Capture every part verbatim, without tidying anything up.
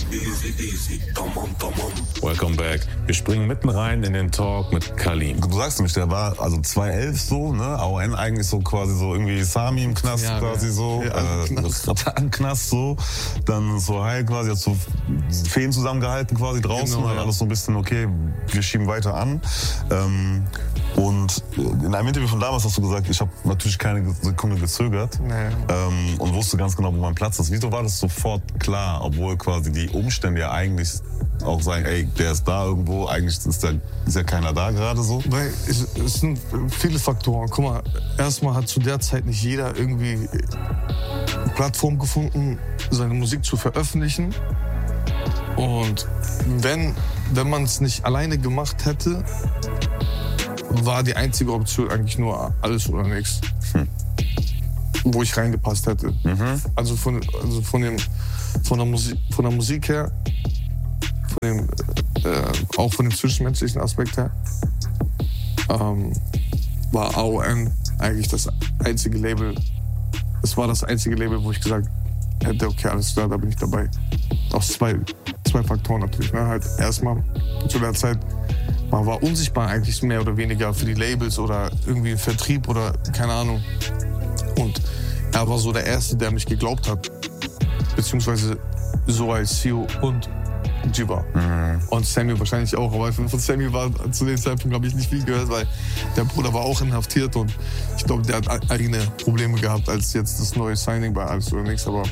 Welcome back. Wir springen mitten rein in den Talk mit Kalim. Du sagst nämlich, der war also zweitausendelf so, ne? A O N eigentlich so quasi so irgendwie Sami im Knast ja, quasi ja. so. Ja, äh, Knast. Im Knast so. Dann so heil quasi, hat so Feen zusammengehalten quasi draußen. Genau, halt ja. alles so ein bisschen, okay, wir schieben weiter an. Ähm, und in einem Interview von damals hast du gesagt, ich habe natürlich keine Sekunde gezögert. Nee. Ähm, und wusste ganz genau, wo mein Platz ist. Wieso war das sofort klar, obwohl quasi die Umstände ja eigentlich auch sagen, ey, der ist da irgendwo, eigentlich ist, der, ist ja keiner da gerade so? Weil es, es sind viele Faktoren. Guck mal, erstmal hat zu der Zeit nicht jeder irgendwie eine Plattform gefunden, seine Musik zu veröffentlichen. Und wenn, wenn man es nicht alleine gemacht hätte, war die einzige Option eigentlich nur alles oder nichts. Hm. Wo ich reingepasst hätte. Mhm. Also, von, also von, dem, von, der Musik, von der Musik her, von dem, äh, auch von dem zwischenmenschlichen Aspekt her, ähm, war A O N eigentlich das einzige Label. Es war das einzige Label, wo ich gesagt hätte, okay, alles klar, da bin ich dabei. Aus zwei, zwei Faktoren natürlich. Ne? Halt erstmal zu der Zeit, man war unsichtbar eigentlich mehr oder weniger für die Labels oder irgendwie Vertrieb oder keine Ahnung. Und er war so der Erste, der mich geglaubt hat. Beziehungsweise so als C E O und Jiva. Mhm. Und Sammy wahrscheinlich auch. Aber von Sammy war zu dem Zeitpunkt, habe ich nicht viel gehört, weil der Bruder war auch inhaftiert und ich glaube, der hat eigene Probleme gehabt als jetzt das neue Signing bei Alles oder Nichts. Aber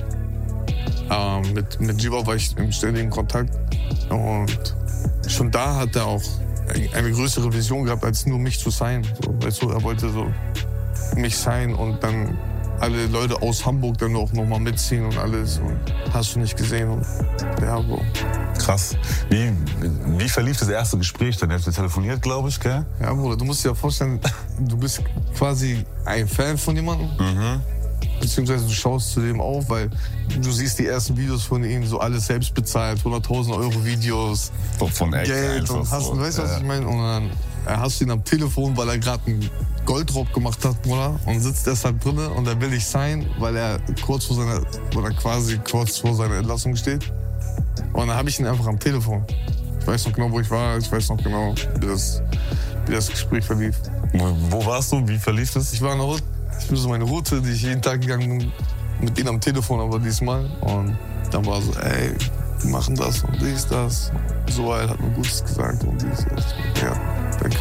ähm, mit, mit Jiva war ich im ständigen Kontakt und schon da hat er auch eine größere Vision gehabt, als nur mich zu sein. So, weißt du, er wollte so mich sein und dann alle Leute aus Hamburg dann auch nochmal mitziehen und alles. Und hast du nicht gesehen. Und ja, Bro. Krass. Wie, wie verlief das erste Gespräch dann? Ihr habt telefoniert, glaube ich, gell? Ja, Bruder, du musst dir ja vorstellen, du bist quasi ein Fan von jemandem. Mhm. Beziehungsweise du schaust zu dem auf, weil du siehst die ersten Videos von ihm, so alles selbst bezahlt, hunderttausend Euro Videos, von Geld und hast, so. weißt du, was ja. ich meine? Und dann hast du ihn am Telefon, weil er gerade einen Goldraub gemacht hat, Bruder, und sitzt deshalb drinne und er will nicht sein, weil er kurz vor seiner, oder quasi kurz vor seiner Entlassung steht. Und dann habe ich ihn einfach am Telefon. Ich weiß noch genau, wo ich war, ich weiß noch genau, wie das, wie das Gespräch verlief. Wo warst du? Wie verlief das? Ich war in der Hut. Ich bin so meine Route, die ich jeden Tag gegangen bin, mit ihnen am Telefon, aber diesmal. Und dann war so, ey, wir machen das und dies, das. So halt hat mir Gutes gesagt und dies, das. Ja, danke,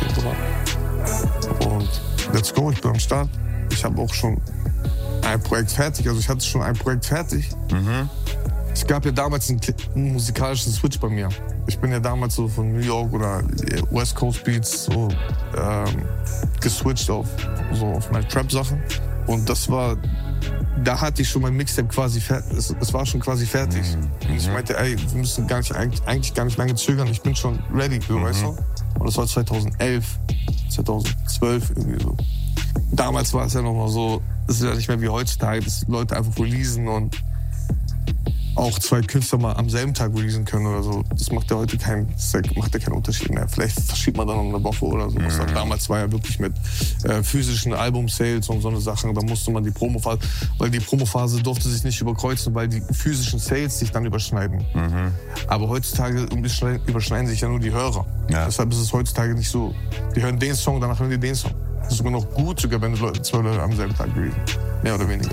dran. Und let's go, ich bin am Start. Ich habe auch schon ein Projekt fertig, also ich hatte schon ein Projekt fertig. Mhm. Es gab ja damals einen, einen musikalischen Switch bei mir. Ich bin ja damals so von New York oder West Coast Beats so ähm, geswitcht auf, so auf meine Trap-Sachen. Und das war, da hatte ich schon mein Mixtape quasi fertig, es, es war schon quasi fertig. Mhm. Und ich meinte, ey, wir müssen gar nicht, eigentlich, eigentlich gar nicht lange zögern, ich bin schon ready, so, mhm. weißt du? Und das war zweitausendelf, zweitausendzwölf irgendwie so. Damals war es ja noch mal so, es ist ja nicht mehr wie heutzutage, dass Leute einfach releasen und auch zwei Künstler mal am selben Tag releasen können oder so. Das macht ja heute keinen, das macht ja keinen Unterschied mehr. Vielleicht verschiebt man dann um eine Woche oder so. Mhm. Damals war ja wirklich mit äh, physischen Album-Sales und so eine Sachen. Da musste man die Promophase, weil die Promophase durfte sich nicht überkreuzen, weil die physischen Sales sich dann überschneiden. Mhm. Aber heutzutage überschneiden sich ja nur die Hörer. Ja. Deshalb ist es heutzutage nicht so, die hören den Song, danach hören die den Song. Das ist sogar noch gut, sogar wenn Leute, zwei Leute am selben Tag releasen. Mehr oder weniger.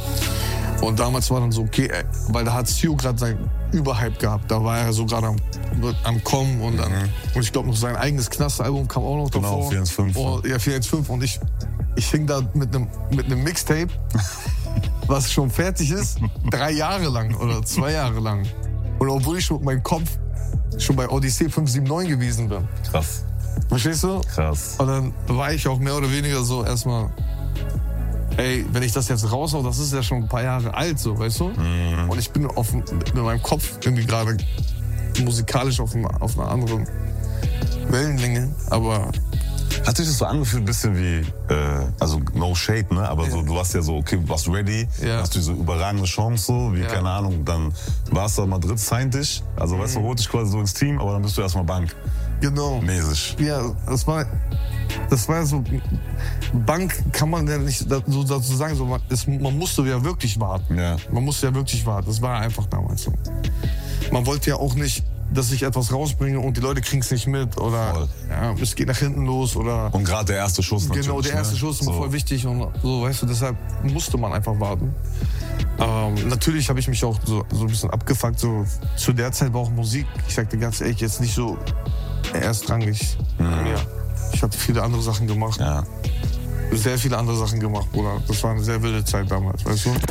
Und damals war dann so, okay, ey, weil da hat Sio gerade seinen Überhype gehabt. Da war er so gerade am, am Kommen und dann, mhm. und ich glaube noch sein eigenes Knastalbum kam auch noch davor. Genau, vier eins fünf. Oh, ja, vier eins fünf. Und ich, ich hing da mit einem mit einem Mixtape, was schon fertig ist, drei Jahre lang oder zwei Jahre lang. Und obwohl ich schon mit meinem Kopf schon bei Odyssee fünf sieben neun gewesen bin. Krass. Verstehst du? Krass. Und dann war ich auch mehr oder weniger so erstmal, ey, wenn ich das jetzt raushau, das ist ja schon ein paar Jahre alt, so, weißt du? Mhm. Und ich bin auf, mit meinem Kopf irgendwie gerade musikalisch auf, auf einer anderen Wellenlänge, aber... Hat sich das so angefühlt, ein bisschen wie, äh, also no shade, ne? Aber ja. so, du warst ja so, okay, warst ready, ja. hast du so überragende Chance, so, wie, ja. keine Ahnung, dann warst du in Madrid, signed dich, also mhm. weißt du, holt dich quasi so ins Team, aber dann bist du erstmal Bank. Genau. Mäßig. Ja, das war, das war so, Bank kann man ja nicht so dazu sagen, so, das, man musste ja wirklich warten. Ja. Man musste ja wirklich warten, das war einfach damals so. man wollte ja auch nicht, dass ich etwas rausbringe und die Leute kriegen es nicht mit oder ja, es geht nach hinten los oder... Und gerade der erste Schuss natürlich. Genau, der erste ne? Schuss ist so. voll wichtig und so, weißt du, deshalb musste man einfach warten. Ähm, natürlich habe ich mich auch so, so ein bisschen abgefuckt, so zu der Zeit war auch Musik, ich sag dir ganz ehrlich, jetzt nicht so erstrangig. Mhm. Ja. Ich habe viele andere Sachen gemacht. Ja. Sehr viele andere Sachen gemacht, Bruder. Das war eine sehr wilde Zeit damals, weißt du?